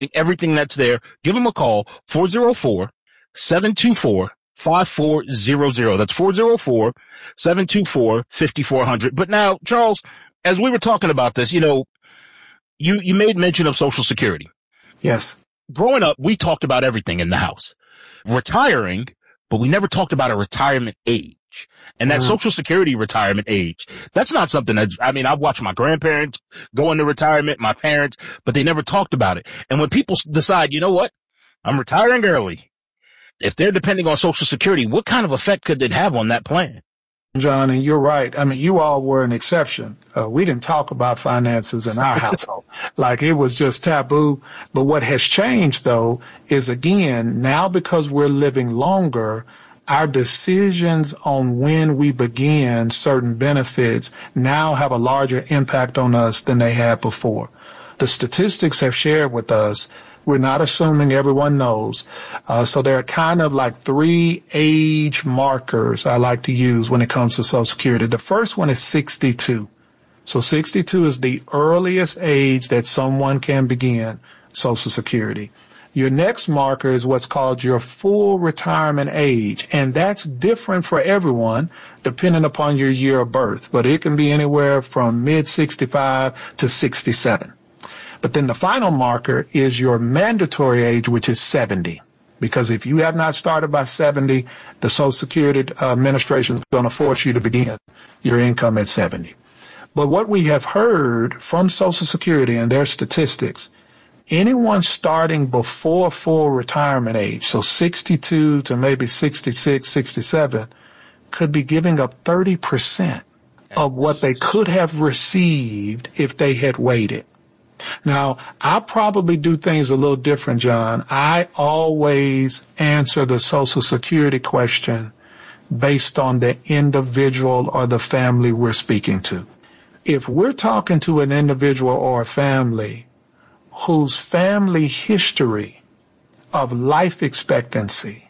everything that's there. Give them a call, 404-724-5400. That's 404-724-5400. But now, Charles, as we were talking about this, you made mention of Social Security. Yes. Growing up, we talked about everything in the house. Retiring, but we never talked about a retirement age. And that Social Security retirement age, that's not something I've watched my grandparents go into retirement, my parents, but they never talked about it. And when people decide, you know what, I'm retiring early, if they're depending on Social Security, what kind of effect could it have on that plan? John, and you're right. I mean, you all were an exception. We didn't talk about finances in our household. Like, it was just taboo. But what has changed, though, is, again, now because we're living longer, our decisions on when we begin certain benefits now have a larger impact on us than they had before. The statistics have shared with us. We're not assuming everyone knows. So there are kind of like 3 age markers I like to use when it comes to Social Security. The first one is 62. So 62 is the earliest age that someone can begin Social Security. Your next marker is what's called your full retirement age, and that's different for everyone depending upon your year of birth, but it can be anywhere from mid-65 to 67. But then the final marker is your mandatory age, which is 70. Because if you have not started by 70, the Social Security Administration is going to force you to begin your income at 70. But what we have heard from Social Security and their statistics, anyone starting before full retirement age, so 62 to maybe 66, 67, could be giving up 30% of what they could have received if they had waited. Now, I probably do things a little different, John. I always answer the Social Security question based on the individual or the family we're speaking to. If we're talking to an individual or a family whose family history of life expectancy,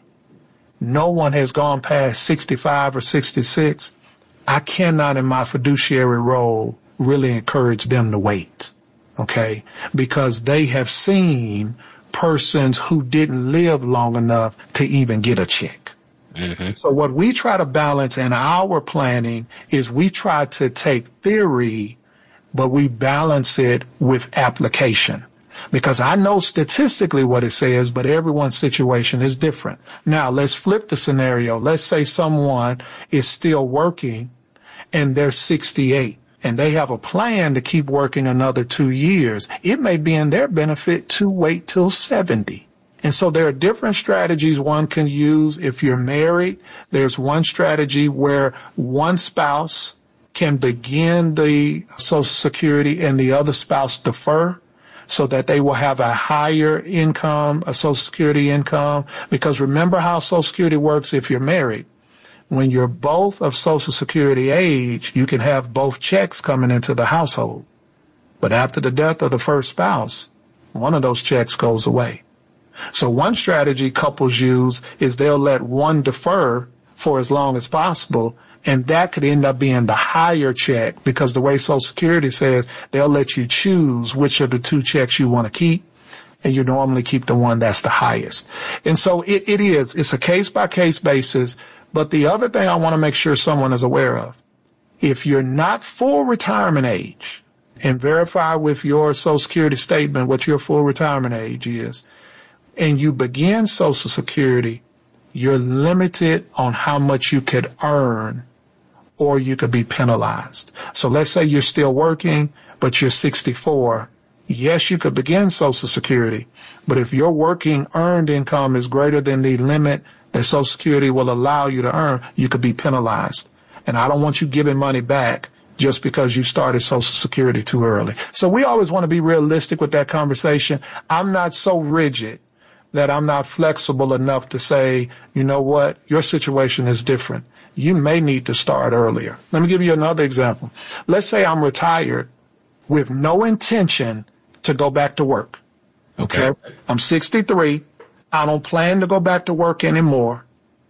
no one has gone past 65 or 66, I cannot in my fiduciary role really encourage them to wait. Okay, because they have seen persons who didn't live long enough to even get a check. Mm-hmm. So what we try to balance in our planning is we try to take theory, but we balance it with application. Because I know statistically what it says, but everyone's situation is different. Now, let's flip the scenario. Let's say someone is still working and they're 68. And they have a plan to keep working another 2 years. It may be in their benefit to wait till 70. And so there are different strategies one can use. If you're married, there's one strategy where one spouse can begin the Social Security and the other spouse defer so that they will have a higher income, a Social Security income. Because remember how Social Security works if you're married. When you're both of Social Security age, you can have both checks coming into the household. But after the death of the first spouse, one of those checks goes away. So one strategy couples use is they'll let one defer for as long as possible, and that could end up being the higher check because the way Social Security says, they'll let you choose which of the 2 checks you want to keep, and you normally keep the one that's the highest. And so it's a case-by-case basis. But the other thing I want to make sure someone is aware of, if you're not full retirement age, and verify with your Social Security statement what your full retirement age is, and you begin Social Security, you're limited on how much you could earn, or you could be penalized. So let's say you're still working, but you're 64. Yes, you could begin Social Security, but if your working earned income is greater than the limit that Social Security will allow you to earn, you could be penalized. And I don't want you giving money back just because you started Social Security too early. So we always want to be realistic with that conversation. I'm not so rigid that I'm not flexible enough to say, you know what, your situation is different. You may need to start earlier. Let me give you another example. Let's say I'm retired with no intention to go back to work. Okay. I'm 63. I don't plan to go back to work anymore,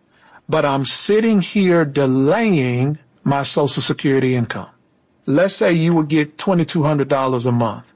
but I'm sitting here delaying my Social Security income. Let's say you would get $2,200 a month.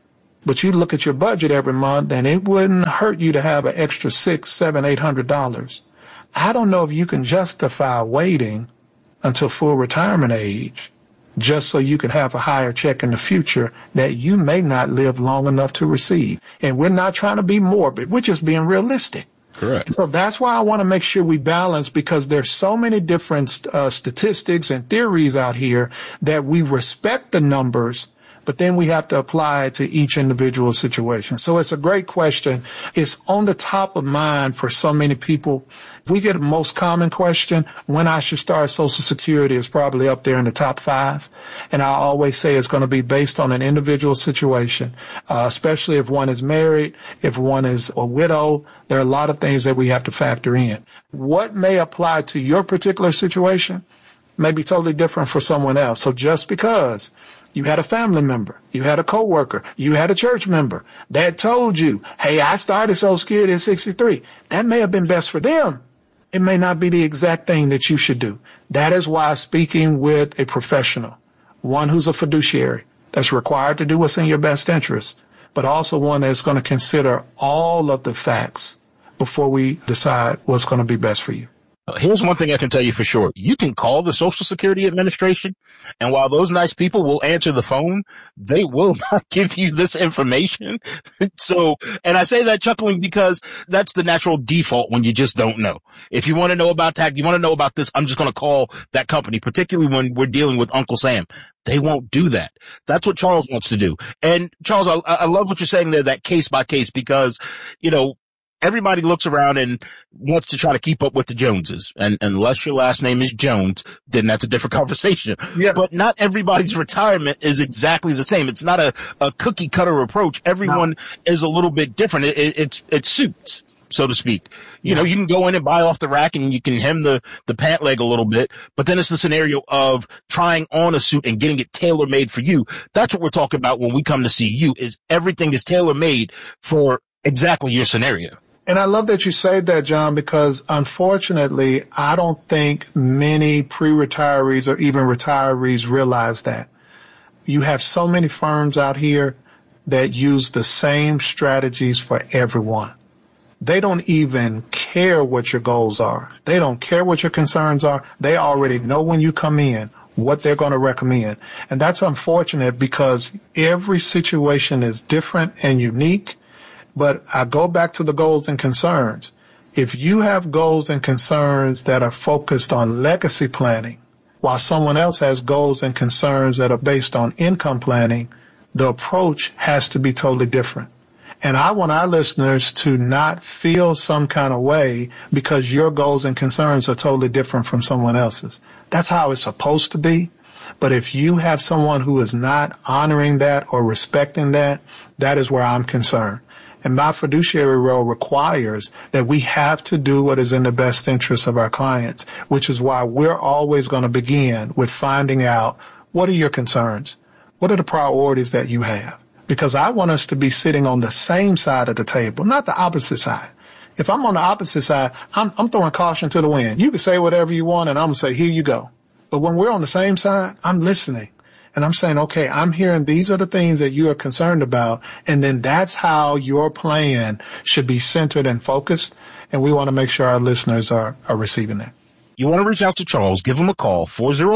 but you look at your budget every month and it wouldn't hurt you to have an extra $600, $700, $800. I don't know if you can justify waiting until full retirement age just so you can have a higher check in the future that you may not live long enough to receive. And we're not trying to be morbid. We're just being realistic. Correct. So that's why I want to make sure we balance, because there's so many different statistics and theories out here that we respect the numbers, but then we have to apply it to each individual situation. So it's a great question. It's on the top of mind for so many people. We get the most common question, when I should start Social Security, is probably up there in the top 5. And I always say it's going to be based on an individual situation, especially if one is married, if one is a widow. There are a lot of things that we have to factor in. What may apply to your particular situation may be totally different for someone else. So just because you had a family member, you had a coworker, you had a church member that told you, hey, I started Social Security at 63. That may have been best for them. It may not be the exact thing that you should do. That is why speaking with a professional, one who's a fiduciary, that's required to do what's in your best interest, but also one that's going to consider all of the facts before we decide what's going to be best for you. Here's one thing I can tell you for sure. You can call the Social Security Administration, and while those nice people will answer the phone, they will not give you this information. So, and I say that chuckling because that's the natural default when you just don't know. If you want to know about tax, you want to know about this, I'm just going to call that company, particularly when we're dealing with Uncle Sam. They won't do that. That's what Charles wants to do. And Charles, I love what you're saying there, that case by case, because, you know, everybody looks around and wants to try to keep up with the Joneses. And unless your last name is Jones, then that's a different conversation. Yeah. But not everybody's retirement is exactly the same. It's not a cookie cutter approach. Everyone is a little bit different. It suits, so to speak. You know, you can go in and buy off the rack and you can hem the pant leg a little bit, but then it's the scenario of trying on a suit and getting it tailor made for you. That's what we're talking about when we come to see you, is everything is tailor made for exactly your scenario. And I love that you say that, John, because unfortunately, I don't think many pre-retirees or even retirees realize that. You have so many firms out here that use the same strategies for everyone. They don't even care what your goals are. They don't care what your concerns are. They already know when you come in what they're going to recommend. And that's unfortunate because every situation is different and unique. But I go back to the goals and concerns. If you have goals and concerns that are focused on legacy planning, while someone else has goals and concerns that are based on income planning, the approach has to be totally different. And I want our listeners to not feel some kind of way because your goals and concerns are totally different from someone else's. That's how it's supposed to be. But if you have someone who is not honoring that or respecting that, that is where I'm concerned. And my fiduciary role requires that we have to do what is in the best interest of our clients, which is why we're always going to begin with finding out, what are your concerns? What are the priorities that you have? Because I want us to be sitting on the same side of the table, not the opposite side. If I'm on the opposite side, I'm throwing caution to the wind. You can say whatever you want, and I'm going to say, here you go. But when we're on the same side, I'm listening. And I'm saying, okay, I'm hearing these are the things that you are concerned about. And then that's how your plan should be centered and focused. And we want to make sure our listeners are receiving that. You want to reach out to Charles, give him a call,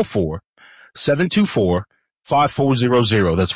404-724-5400. That's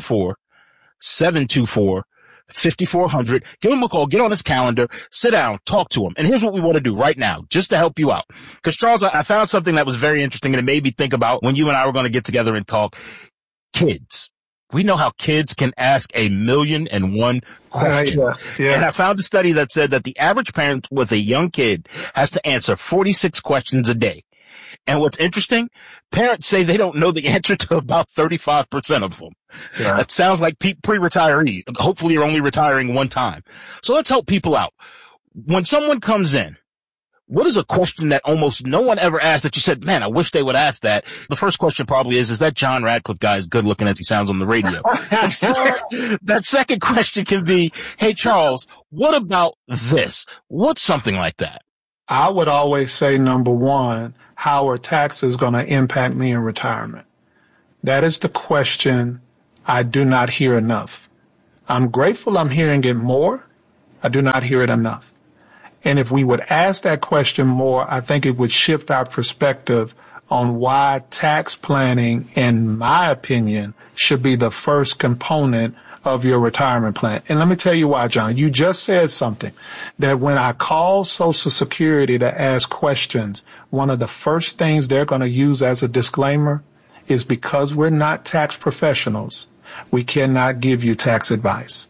404-724-5400. Give him a call, get on his calendar, sit down, talk to him. And here's what we want to do right now, just to help you out. Because Charles, I found something that was very interesting and it made me think about when you and I were going to get together and talk. Kids. We know how kids can ask 1,000,001 questions. Yeah. And I found a study that said that the average parent with a young kid has to answer 46 questions a day. And what's interesting, parents say they don't know the answer to about 35% of them. Yeah. That sounds like pre-retirees. Hopefully you're only retiring one time. So let's help people out. When someone comes in, what is a question that almost no one ever asked that you said, man, I wish they would ask that? The first question probably is that John Radcliffe guy as good looking as he sounds on the radio? That second question can be, hey, Charles, what about this? What's something like that? I would always say, number one, how are taxes going to impact me in retirement? That is the question I do not hear enough. I'm grateful I'm hearing it more. I do not hear it enough. And if we would ask that question more, I think it would shift our perspective on why tax planning, in my opinion, should be the first component of your retirement plan. And let me tell you why, John. You just said something that when I call Social Security to ask questions, one of the first things they're going to use as a disclaimer is because we're not tax professionals, we cannot give you tax advice.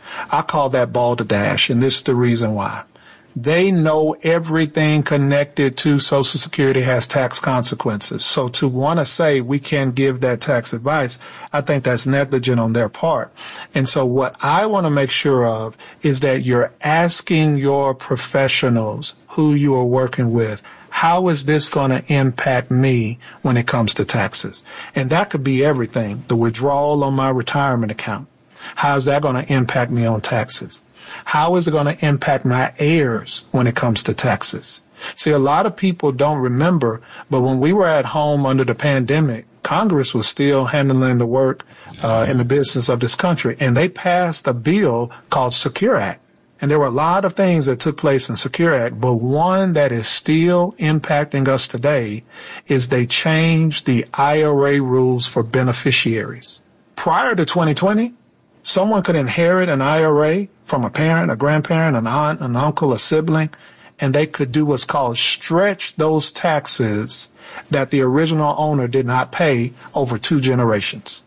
I call that balderdash, and this is the reason why. They know everything connected to Social Security has tax consequences. So to want to say we can't give that tax advice, I think that's negligent on their part. And so what I want to make sure of is that you're asking your professionals who you are working with, how is this going to impact me when it comes to taxes? And that could be everything. The withdrawal on my retirement account. How is that going to impact me on taxes? How is it going to impact my heirs when it comes to taxes? See, a lot of people don't remember, but when we were at home under the pandemic, Congress was still handling the work in the business of this country, and they passed a bill called Secure Act. And there were a lot of things that took place in Secure Act, but one that is still impacting us today is they changed the IRA rules for beneficiaries. Prior to 2020, someone could inherit an IRA from a parent, a grandparent, an aunt, an uncle, a sibling, and they could do what's called stretch those taxes that the original owner did not pay over 2 generations.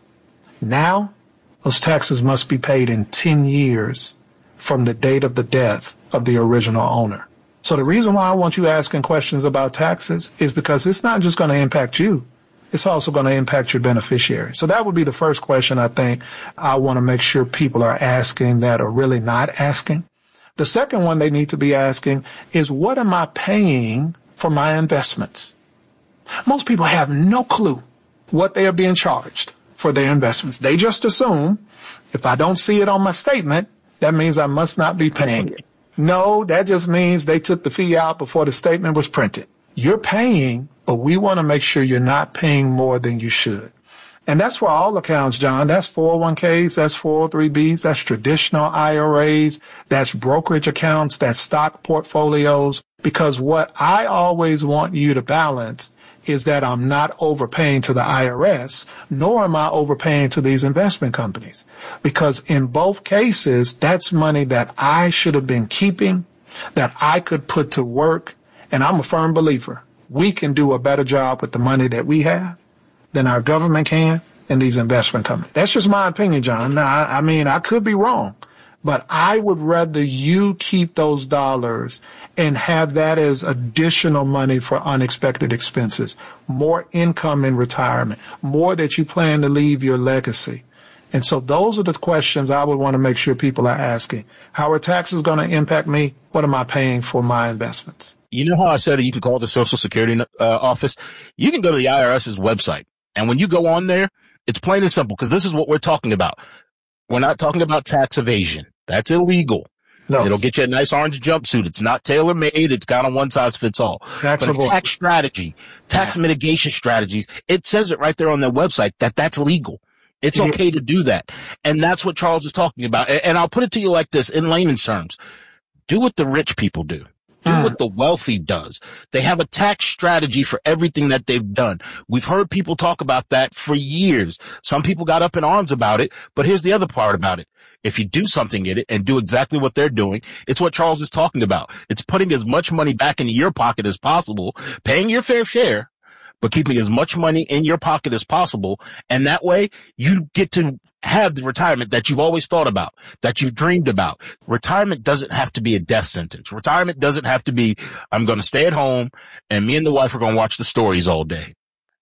Now, those taxes must be paid in 10 years from the date of the death of the original owner. So the reason why I want you asking questions about taxes is because it's not just going to impact you. It's also going to impact your beneficiary. So that would be the first question I think I want to make sure people are asking that are really not asking. The second one they need to be asking is, what am I paying for my investments? Most people have no clue what they are being charged for their investments. They just assume if I don't see it on my statement, that means I must not be paying it. No, that just means they took the fee out before the statement was printed. You're paying, but we want to make sure you're not paying more than you should. And that's for all accounts, John. That's 401ks, that's 403bs, that's traditional IRAs, that's brokerage accounts, that's stock portfolios. Because what I always want you to balance is that I'm not overpaying to the IRS, nor am I overpaying to these investment companies. Because in both cases, that's money that I should have been keeping, that I could put to work. And I'm a firm believer, we can do a better job with the money that we have than our government can and these investment companies. That's just my opinion, John. Now, I mean, I could be wrong, but I would rather you keep those dollars and have that as additional money for unexpected expenses, more income in retirement, more that you plan to leave your legacy. And so those are the questions I would want to make sure people are asking. How are taxes going to impact me? What am I paying for my investments? You know how I said you can call the Social Security office? You can go to the IRS's website. And when you go on there, it's plain and simple, because this is what we're talking about. We're not talking about tax evasion. That's illegal. No. It'll get you a nice orange jumpsuit. It's not tailor-made. It's kind of one size fits all. But a tax strategy, tax mitigation strategies, it says it right there on their website that that's legal. It's okay to do that. And that's what Charles is talking about. And I'll put it to you like this in layman's terms. Do what the rich people do. Do what the wealthy does. They have a tax strategy for everything that they've done. We've heard people talk about that for years. Some people got up in arms about it, but here's the other part about it. If you do something in it and do exactly what they're doing, it's what Charles is talking about. It's putting as much money back into your pocket as possible, paying your fair share, but keeping as much money in your pocket as possible. And that way you get to have the retirement that you've always thought about, that you've dreamed about. Retirement doesn't have to be a death sentence. Retirement doesn't have to be, I'm going to stay at home and me and the wife are going to watch the stories all day.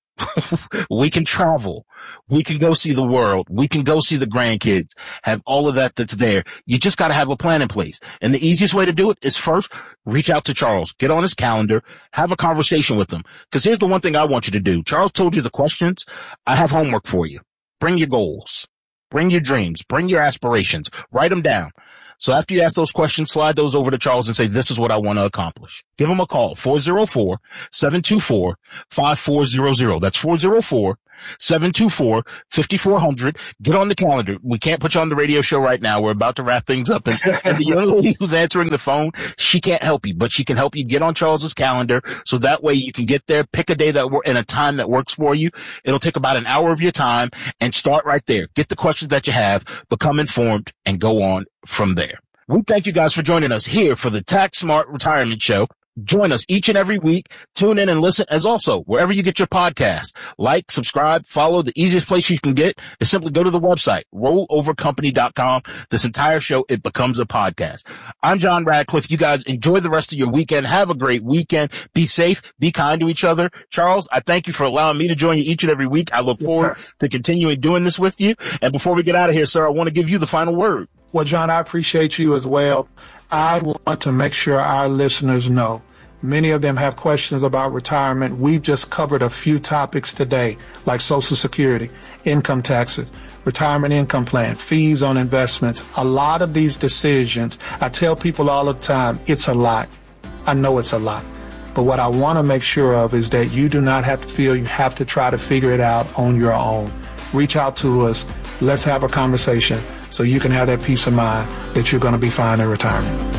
We can travel. We can go see the world. We can go see the grandkids, have all of that that's there. You just got to have a plan in place. And the easiest way to do it is first reach out to Charles, get on his calendar, have a conversation with him. Because here's the one thing I want you to do. Charles told you the questions. I have homework for you. Bring your goals. Bring your dreams. Bring your aspirations. Write them down. So after you ask those questions, slide those over to Charles and say, this is what I want to accomplish. Give him a call, 404-724-5400. That's 724-5400. Get on the calendar. We can't put you on the radio show right now. We're about to wrap things up. And the young lady who's answering the phone, she can't help you, but she can help you get on Charles's calendar. So that way you can get there, pick a day and a time that works for you. It'll take about an hour of your time and start right there. Get the questions that you have, become informed, and go on from there. We thank you guys for joining us here for the Tax Smart Retirement Show. Join us each and every week. Tune in and listen, as also wherever you get your podcast. Like, subscribe, follow. The easiest place you can get is simply go to the website, rollovercompany.com. This entire show, it becomes a podcast. I'm John Radcliffe. You guys enjoy the rest of your weekend. Have a great weekend. Be safe. Be kind to each other. Charles, I thank you for allowing me to join you each and every week. I look forward to continuing doing this with you. And before we get out of here, sir, I want to give you the final word. Well, John, I appreciate you as well. I want to make sure our listeners know many of them have questions about retirement. We've just covered a few topics today, like Social Security, income taxes, retirement income plan, fees on investments. A lot of these decisions, I tell people all the time, it's a lot. I know it's a lot. But what I want to make sure of is that you do not have to feel you have to try to figure it out on your own. Reach out to us. Let's have a conversation so you can have that peace of mind that you're going to be fine in retirement.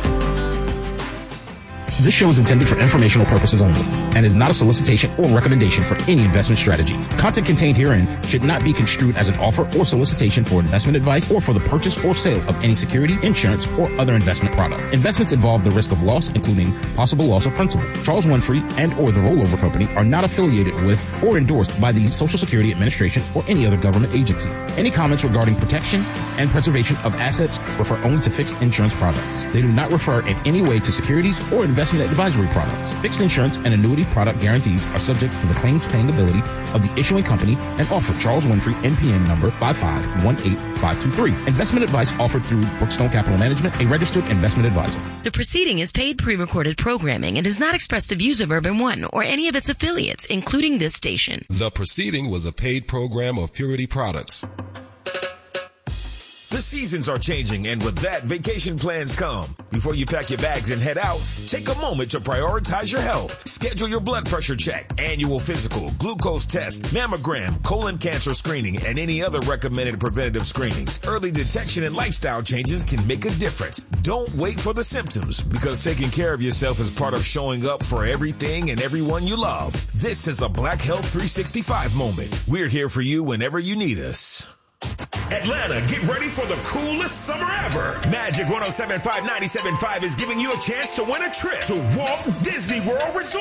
This show is intended for informational purposes only and is not a solicitation or recommendation for any investment strategy. Content contained herein should not be construed as an offer or solicitation for investment advice or for the purchase or sale of any security, insurance, or other investment product. Investments involve the risk of loss, including possible loss of principal. Charles Winfrey and or the Rollover Company are not affiliated with or endorsed by the Social Security Administration or any other government agency. Any comments regarding protection and preservation of assets refer only to fixed insurance products. They do not refer in any way to securities or investment advisory products. Fixed insurance and annuity product guarantees are subject to the claims paying ability of the issuing company and offer Charles Winfrey NPN number 5518523. Investment advice offered through Brookstone Capital Management, a registered investment advisor. The proceeding is paid pre-recorded programming and does not express the views of Urban One or any of its affiliates, including this station. The proceeding was a paid program of Purity Products. The seasons are changing, and with that, vacation plans come. Before you pack your bags and head out, take a moment to prioritize your health. Schedule your blood pressure check, annual physical, glucose test, mammogram, colon cancer screening, and any other recommended preventative screenings. Early detection and lifestyle changes can make a difference. Don't wait for the symptoms, because taking care of yourself is part of showing up for everything and everyone you love. This is a Black Health 365 moment. We're here for you whenever you need us. Atlanta, get ready for the coolest summer ever. Magic 107.5 97.5 is giving you a chance to win a trip to Walt Disney World Resort.